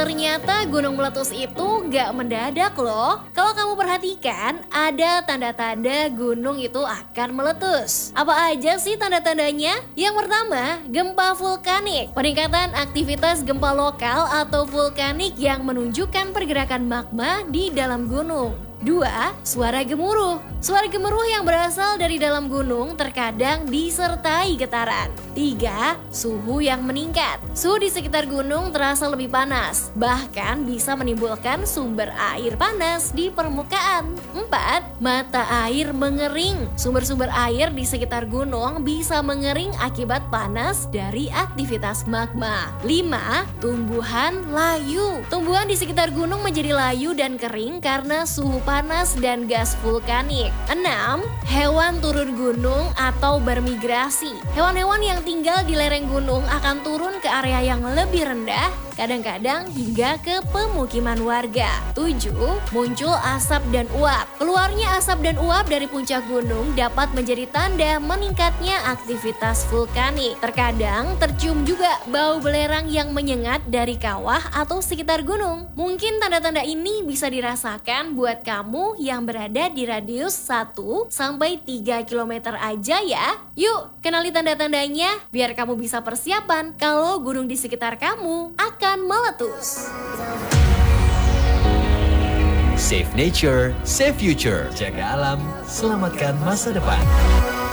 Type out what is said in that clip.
Ternyata gunung meletus itu nggak mendadak loh. Kalau kamu perhatikan, ada tanda-tanda gunung itu akan meletus. Apa aja sih tanda-tandanya? Yang pertama, gempa vulkanik. Peningkatan aktivitas gempa lokal atau vulkanik yang menunjukkan pergerakan magma di dalam gunung. 2. Suara gemuruh. Suara gemuruh yang berasal dari dalam gunung terkadang disertai getaran. 3. Suhu yang meningkat. Suhu di sekitar gunung terasa lebih panas, bahkan bisa menimbulkan sumber air panas di permukaan. 4. Mata air mengering. Sumber-sumber air di sekitar gunung bisa mengering akibat panas dari aktivitas magma. 5. Tumbuhan layu. Tumbuhan di sekitar gunung menjadi layu dan kering karena suhu panas dan gas vulkanik. 6. Hewan turun gunung atau bermigrasi. Hewan-hewan yang tinggal di lereng gunung akan turun ke area yang lebih rendah, kadang-kadang hingga ke pemukiman warga. 7. Muncul asap dan uap. Keluarnya asap dan uap dari puncak gunung dapat menjadi tanda meningkatnya aktivitas vulkanik. Terkadang tercium juga bau belerang yang menyengat dari kawah atau sekitar gunung. Mungkin tanda-tanda ini bisa dirasakan buat kamu yang berada di radius 1-3 km aja ya. Yuk, kenali tanda-tandanya biar kamu bisa persiapan kalau gunung di sekitar kamu akan meletus. Save nature, save future. Jaga alam, selamatkan masa depan.